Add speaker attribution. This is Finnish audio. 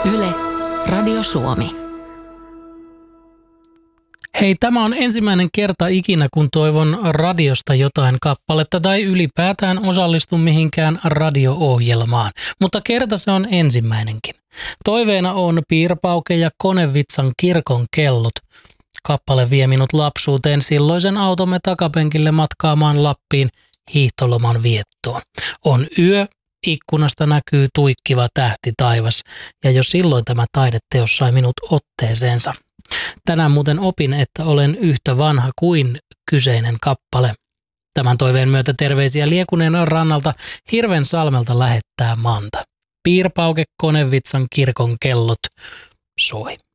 Speaker 1: Yle, Radio Suomi.
Speaker 2: Hei, tämä on ensimmäinen kerta ikinä, kun toivon radiosta jotain kappaletta tai ylipäätään osallistu mihinkään radio-ohjelmaan. Mutta kerta se on ensimmäinenkin. Toiveena on Piirpauke ja Konevitsan Kirkon kellot. Kappale vie minut lapsuuteen silloisen automme takapenkille matkaamaan Lappiin hiihtoloman viettoon. On yö, ikkunasta näkyy tuikkiva tähti taivas ja jo silloin tämä taideteos sai minut otteeseensa. Tänään muuten opin, että olen yhtä vanha kuin kyseinen kappale. Tämän toiveen myötä terveisiä Liekuneen rannalta Hirvensalmelta lähettää Manta. Piirpauke, Konevitsan Kirkon kellot soi.